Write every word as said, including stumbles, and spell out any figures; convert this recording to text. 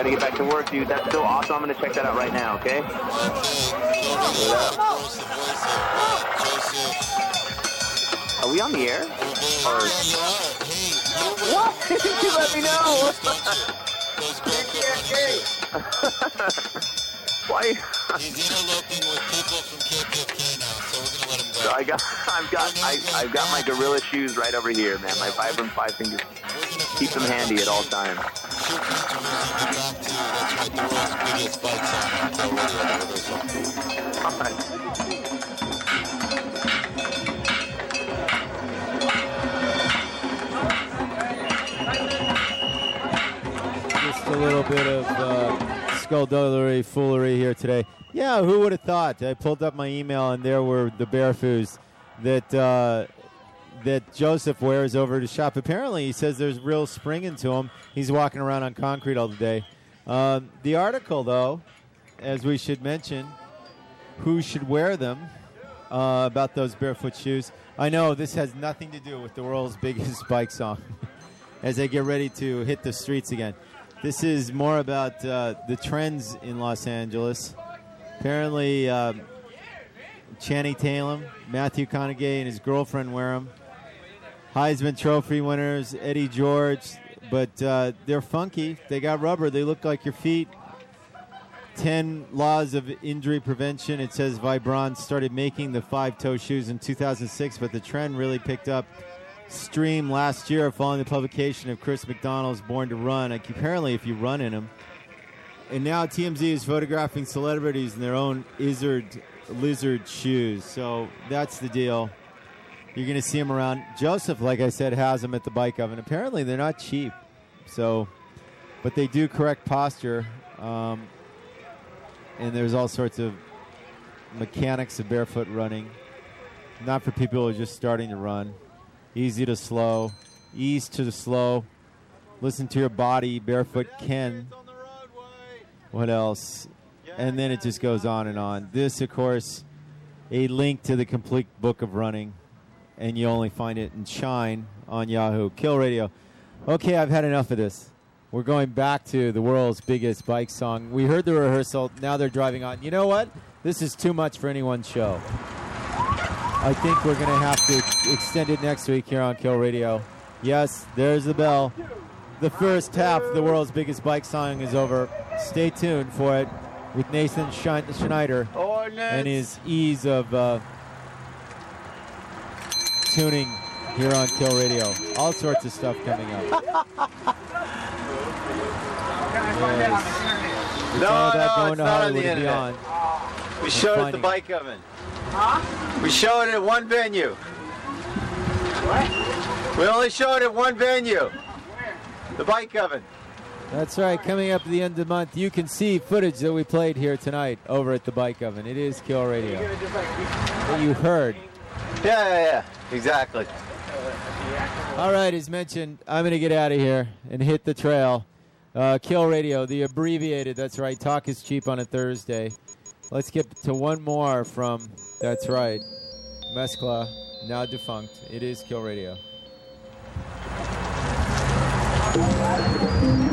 to get back to work, dude. That's so awesome. I'm going to check that out right now, okay? Are we on the air? Or... What? You let me know. Why? He's interloping with people from K P F K now, so we're gonna let him go. So I got, I've got, I, I've got my gorilla shoes right over here, man. My Vibram Five Fingers. Keep them handy at all times. Shoot back to, that's right, the world's biggest bike song on Cal Radio. All right. Just a little bit of uh, skullduggery, foolery here today. Yeah, who would have thought? I pulled up my email, and there were the Barefoos that uh, that Joseph wears over to shop. Apparently, he says there's real spring into him. He's walking around on concrete all day. Um, the article, though, as we should mention, who should wear them, uh, about those barefoot shoes. I know this has nothing to do with the world's biggest bike song as they get ready to hit the streets again. This is more about uh, the trends in Los Angeles. Apparently, um, Channing Tatum, Matthew McConaughey, and his girlfriend wear them. Heisman Trophy winners, Eddie George, but uh, they're funky. They got rubber. They look like your feet. Ten laws of injury prevention. It says Vibram started making the five-toe shoes in two thousand six, but the trend really picked up stream last year following the publication of Chris McDonald's Born to Run. Like, apparently, if you run in them. And now T M Z is photographing celebrities in their own lizard, lizard shoes. So that's the deal. You're going to see them around. Joseph, like I said, has them at the Bike Oven. Apparently, they're not cheap. So, but they do correct posture. Um, and there's all sorts of mechanics of barefoot running. Not for people who are just starting to run. Easy to slow. Ease to the slow. Listen to your body. Barefoot Ken. What else? And then it just goes on and on. This, of course, a link to the complete book of running. And you only find it in Shine on Yahoo. Kill Radio. Okay, I've had enough of this. We're going back to the world's biggest bike song. We heard the rehearsal. Now they're driving on. You know what? This is too much for any one show. I think we're going to have to extend it next week here on Kill Radio. Yes, there's the bell. The first half of the world's biggest bike song is over. Stay tuned for it with Nathan Schneider and his ease of uh, tuning here on Kill Radio. All sorts of stuff coming up. Yes. It's No, all about no, going it's to not on Hollywood the and internet. beyond. We showed it at the finding Bike Oven. Huh? We showed it at one venue. What? We only showed it at one venue. Where? The Bike Oven. That's right. Coming up at the end of the month, you can see footage that we played here tonight over at the Bike Oven. It is Kill Radio. That you heard. Yeah, yeah, yeah. Exactly. All right, as mentioned, I'm going to get out of here and hit the trail. Uh, Kill Radio, the abbreviated, that's right, Talk is Cheap on a Thursday. Let's get to one more from, that's right, Mescla, now defunct. It is Kill Radio.